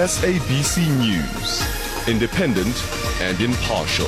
SABC News, independent and impartial.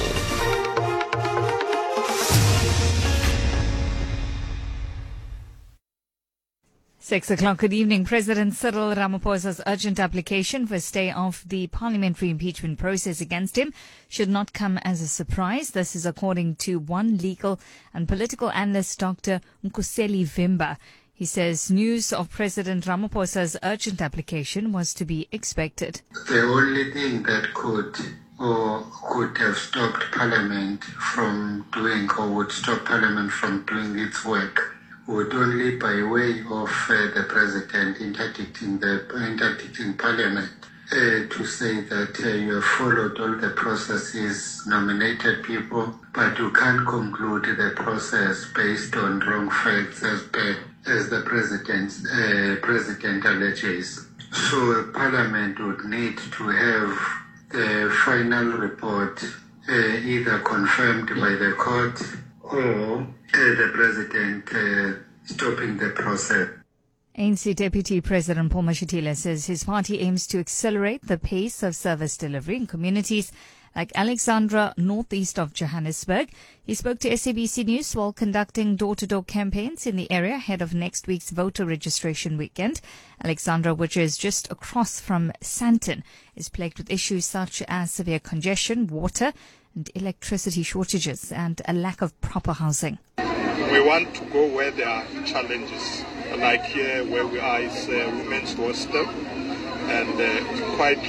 6 o'clock, good evening. President Cyril Ramaphosa's urgent application for a stay of the parliamentary impeachment process against him should not come as a surprise. This is according to one legal and political analyst, Dr. Nkuseli Vimba. He says news of President Ramaphosa's urgent application was to be expected. The only thing that could have stopped Parliament from doing or would stop Parliament from doing its work would only by way of the President interdicting Parliament to say that you have followed all the processes, nominated people, but you can't conclude the process based on wrong facts as the President alleges. So Parliament would need to have the final report either confirmed by the court or the President stopping the process. ANC Deputy President Paul Mashatile says his party aims to accelerate the pace of service delivery in communities like Alexandra, northeast of Johannesburg. He spoke to SABC News while conducting door-to-door campaigns in the area ahead of next week's voter registration weekend. Alexandra, which is just across from Sandton, is plagued with issues such as severe congestion, water and electricity shortages and a lack of proper housing. We want to go where there are challenges, like here where we are is women's hostel, and quite